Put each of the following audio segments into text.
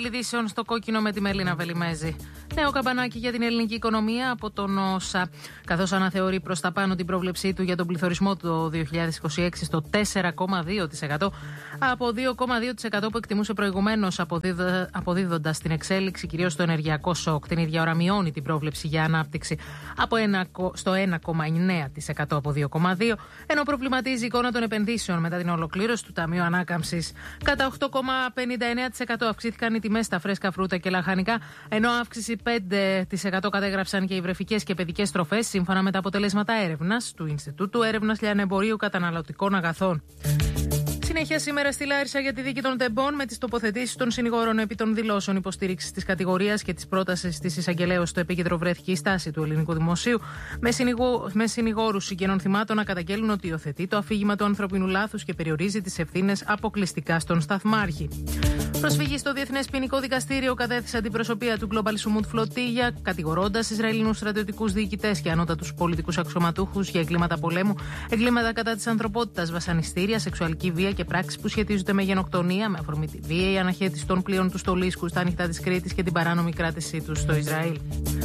τίτλοι ειδήσεων στο κόκκινο με τη Μελίνα Βελιμέζη. Νέο καμπανάκι για την ελληνική οικονομία από τον ΩΣΑ. Καθώς αναθεωρεί προς τα πάνω την πρόβλεψή του για τον πληθωρισμό του 2026 στο 4,2% από 2,2% που εκτιμούσε προηγουμένως, αποδίδοντας την εξέλιξη κυρίως στο ενεργειακό σοκ. Την ίδια ώρα μειώνει την πρόβλεψη για ανάπτυξη στο 1,9% από 2,2%, ενώ προβληματίζει η εικόνα των επενδύσεων μετά την ολοκλήρωση του Ταμείου Ανάκαμψης. Κατά 8,59% αυξήθηκαν οι τιμές στα φρέσκα φρούτα και λαχανικά, ενώ αύξηση 5% κατέγραψαν και οι βρεφικές και παιδικές τροφές, σύμφωνα με τα αποτελέσματα έρευνας του Ινστιτούτου Έρευνας Λιανεμπορίου Καταναλωτικών Αγαθών. Συνέχεια σήμερα στη Λάρισα για τη δίκη των τεμπών, με τις τοποθετήσεις των συνηγόρων επί των δηλώσεων υποστήριξης της κατηγορίας και της πρότασης της εισαγγελέως. Στο επίκεντρο βρέθηκε η στάση του ελληνικού δημοσίου, με συνηγόρους συγγενών θυμάτων να καταγγέλουν ότι υιοθετεί το αφήγημα του ανθρωπινού λάθους και περιορίζει τις ευθύνες αποκλειστικά στον σταθμάρχη. Προσφυγή στο Διεθνές Ποινικό Δικαστήριο κατέθεσε αντιπροσωπεία του Global Sumut Flotilla, κατηγορώντας Ισραηλινούς στρατιωτικούς διοικητές και ανώτατους πολιτικούς αξιωματούχους για εγκλήματα πολέμου, εγκλήματα κατά της ανθρωπότητας, βασανιστήρια, σεξουαλική βία και πράξεις που σχετίζονται με γενοκτονία, με αφορμή τη βίαιη αναχέτηση των πλοίων του στολίσκου στα ανοιχτά της Κρήτης και την παράνομη κράτησή τους στο Ισραήλ.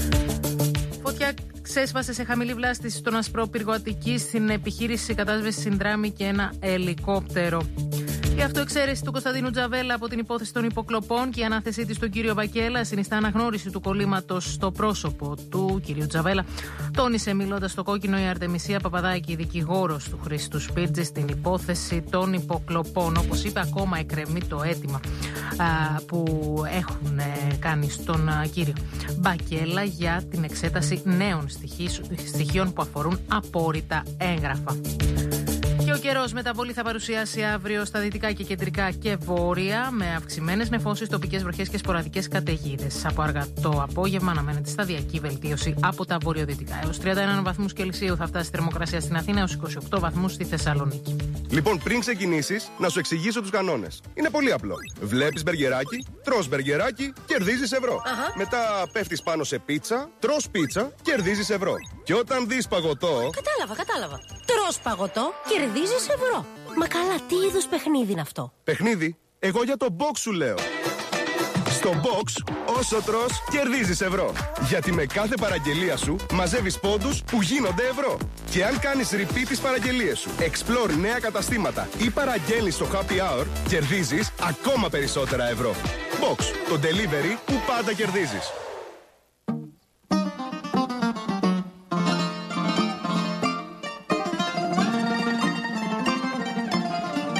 Φωτιά ξέσπασε σε χαμηλή βλάστηση στον Ασπρόπυργο Αττικής, στην επιχείρηση κατάσβεσης συνδράμει και ένα ελικόπτερο. Η αυτοεξαίρεση του Κωνσταντίνου Τζαβέλα από την υπόθεση των υποκλοπών και η ανάθεσή της στον κύριο Μπακέλα συνιστά αναγνώριση του κολλήματος στο πρόσωπο του κυρίου Τζαβέλα. Τόνισε μιλώντας στο κόκκινο η Αρτεμισία Παπαδάκη, δικηγόρος του Χρήστου Σπίρτζη, στην υπόθεση των υποκλοπών. Όπως είπε, ακόμα εκκρεμεί το αίτημα που έχουν κάνει στον κύριο Μπακέλα για την εξέταση νέων στοιχείων που αφορούν απόρριτα έγγραφα. Και ο καιρός, μεταβολή θα παρουσιάσει αύριο στα δυτικά και κεντρικά και βόρεια, με αυξημένες νεφώσεις, τοπικές βροχές και σποραδικές καταιγίδες. Από αργά το απόγευμα αναμένεται σταδιακή βελτίωση από τα βορειοδυτικά. Έως 31 βαθμούς Κελσίου θα φτάσει η θερμοκρασία στην Αθήνα, έως 28 βαθμούς στη Θεσσαλονίκη. Λοιπόν, πριν ξεκινήσεις, να σου εξηγήσω τους κανόνες. Είναι πολύ απλό. Βλέπεις μπεργκεράκι, τρως μπεργκεράκι, κερδίζεις ευρώ. Μετά πέφτεις πάνω σε πίτσα, τρως πίτσα, κερδίζεις ευρώ. Και όταν δεις παγωτό. Κατάλαβα. Τρως παγωτό, κερδίζεις ευρώ. Μα καλά, τι είδους παιχνίδι είναι αυτό? Παιχνίδι? Εγώ για το box σου λέω. Στο box, όσο τρως, κερδίζεις ευρώ. Γιατί με κάθε παραγγελία σου μαζεύεις πόντους που γίνονται ευρώ. Και αν κάνεις repeat τις παραγγελίες σου, explore νέα καταστήματα ή παραγγέλνεις στο happy hour, κερδίζεις ακόμα περισσότερα ευρώ. Box, το delivery που πάντα κερδίζεις.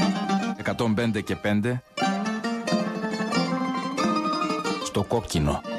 105 και 5 στο κόκκινο.